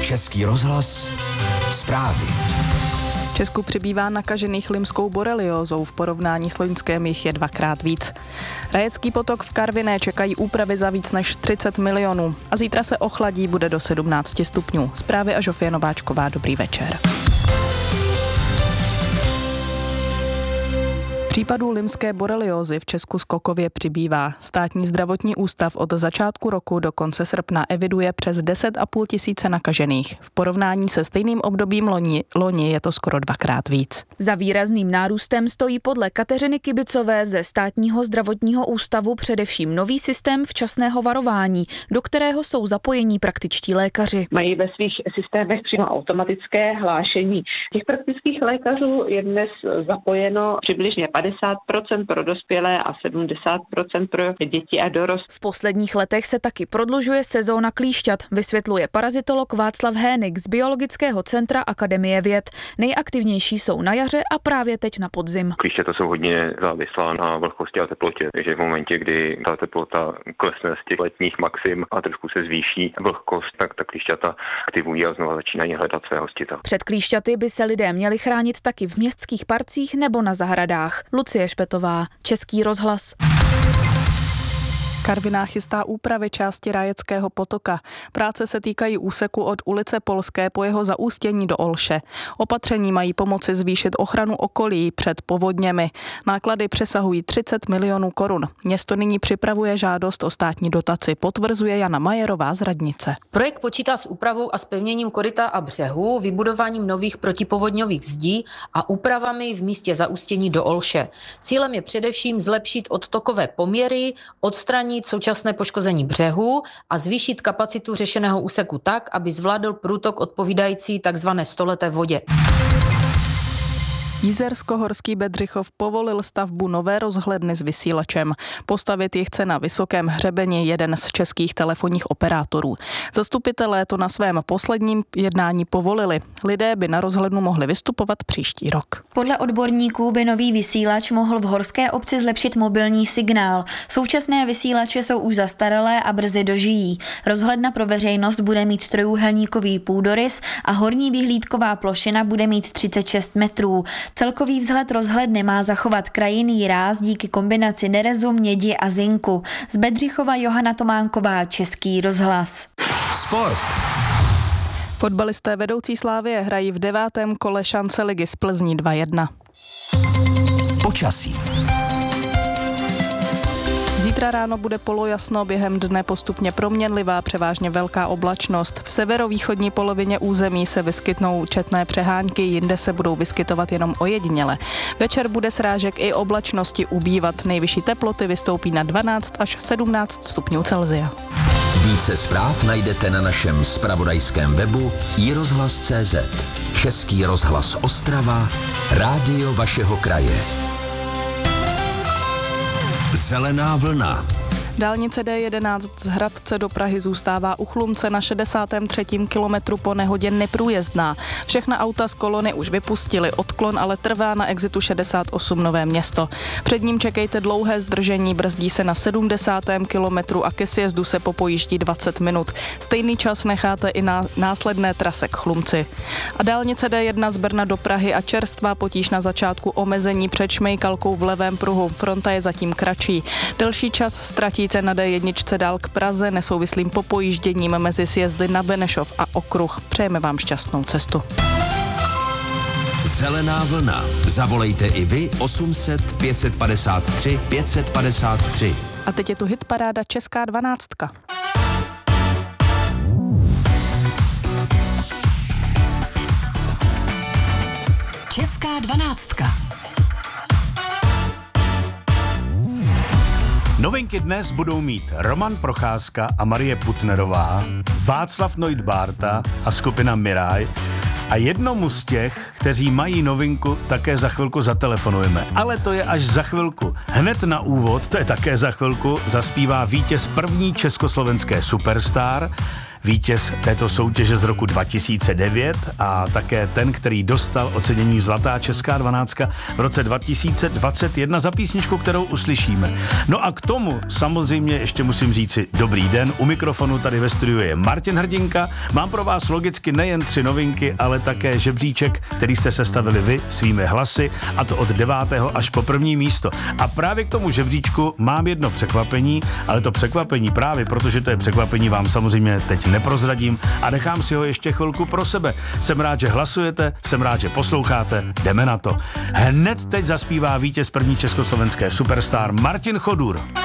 Český rozhlas zprávy. V Česku přibývá nakažených limskou boreliózou, v porovnání s loňském jich je 2x víc. Rajecký potok v Karviné čekají úpravy za víc než 30 milionů a zítra se ochladí, bude do 17 stupňů. Zprávy a Žofie Nováčková, dobrý večer. Případů limské boreliózy v Česku skokově přibývá. Státní zdravotní ústav od začátku roku do konce srpna eviduje přes 10,5 tisíce nakažených. V porovnání se stejným obdobím loni je to skoro 2x víc. Za výrazným nárůstem stojí podle Kateřiny Kibicové ze Státního zdravotního ústavu především nový systém včasného varování, do kterého jsou zapojení praktičtí lékaři. Mají ve svých systémech přímo automatické hlášení. Těch praktických lékařů je dnes zapojeno přibližně 50% pro dospělé a 70% pro děti a dorost. V posledních letech se taky prodlužuje sezóna klíšťat, vysvětluje parazitolog Václav Hénik z Biologického centra Akademie věd. Nejaktivnější jsou na jaře a právě teď na podzim. Klíšťata jsou hodně závislá na vlhkosti a teplotě, takže v momentě, kdy ta teplota klesne z těch letních maxim a trošku se zvýší vlhkost, tak ta klíšťata aktivují a znovu začínají hledat své hostita. Před klíšťaty by se lidé měli chránit taky v městských parcích nebo na zahradách. Lucie Špetová, Český rozhlas. Karviná chystá úpravy části Rajeckého potoka. Práce se týkají úseku od ulice Polské po jeho zaústění do Olše. Opatření mají pomoci zvýšit ochranu okolí před povodněmi. Náklady přesahují 30 milionů korun. Město nyní připravuje žádost o státní dotaci, potvrzuje Jana Majerová z radnice. Projekt počítá s úpravou a zpevněním koryta a břehu, vybudováním nových protipovodňových zdí a úpravami v místě zaústění do Olše. Cílem je především zlepšit odtokové poměry, odstranit současné poškození břehu a zvýšit kapacitu řešeného úseku tak, aby zvládl průtok odpovídající takzvané stoleté vodě. Jízersko-Horský Bedřichov povolil stavbu nové rozhledny s vysílačem. Postavit ji chce na Vysokém hřebeni jeden z českých telefonních operátorů. Zastupitelé to na svém posledním jednání povolili. Lidé by na rozhlednu mohli vystupovat příští rok. Podle odborníků by nový vysílač mohl v horské obci zlepšit mobilní signál. Současné vysílače jsou už zastaralé a brzy dožijí. Rozhledna pro veřejnost bude mít trojúhelníkový půdorys a horní vyhlídková plošina bude mít 36 metrů. Celkový vzhled rozhledny má zachovat krajinný ráz díky kombinaci nerezu, mědi a zinku. Z Bedřichova Johana Tománková, Český rozhlas. Sport. Fotbalisté vedoucí Slavie hrají v 9. kole šance ligy z Plzní 2-1. Počasí. Zítra ráno bude polojasno, během dne postupně proměnlivá, převážně velká oblačnost. V severovýchodní polovině území se vyskytnou četné přehánky, jinde se budou vyskytovat jenom ojediněle. Večer bude srážek i oblačnosti ubývat. Nejvyšší teploty vystoupí na 12 až 17 stupňů Celsia. Více zpráv najdete na našem zpravodajském webu iRozhlas.cz. Český rozhlas Ostrava, rádio vašeho kraje. Zelená vlna. Dálnice D11 z Hradce do Prahy zůstává u Chlumce na 63. kilometru po nehodě neprůjezdná. Všechna auta z kolony už vypustili, odklon ale trvá na exitu 68 Nové Město. Před ním čekejte dlouhé zdržení, brzdí se na 70. kilometru a ke sjezdu se popojíždí 20 minut. Stejný čas necháte i na následné trase k Chlumci. A dálnice D1 z Brna do Prahy a čerstvá potíž na začátku omezení před Šmejkalkou v levém pruhu. Fronta je zatím kratší. Delší čas ztratíte na D1 dál k Praze nesouvislým popojížděním mezi sjezdy na Benešov a okruh. Přejeme vám šťastnou cestu. Zelená vlna. Zavolejte i vy 800 553 553. A teď je tu hitparáda Česká 12. Česká 12. Novinky dnes budou mít Roman Procházka a Marie Putnerová, Václav Noidbárta a skupina Miraj a jednomu z těch, kteří mají novinku, také za chvilku zatelefonujeme. Ale to je až za chvilku. Hned na úvod, to je také za chvilku, zaspívá vítěz první československé Superstar. vítěz této soutěže z roku 2009 a také ten, který dostal ocenění Zlatá česká 12 v roce 2021 za písničku, kterou uslyšíme. No a k tomu samozřejmě ještě musím říci dobrý den. U mikrofonu tady ve studiu je Martin Hrdinka. Mám pro vás logicky nejen 3 novinky, ale také žebříček, který jste sestavili vy svými hlasy, a to od 9. až po 1. místo. A právě k tomu žebříčku mám jedno překvapení, ale to překvapení právě, protože to je překvapení, vám samozřejmě teď neprozradím a nechám si ho ještě chvilku pro sebe. Jsem rád, že hlasujete, jsem rád, že posloucháte, jdeme na to. Hned teď zaspívá vítěz první československé Superstar Martin Chodur.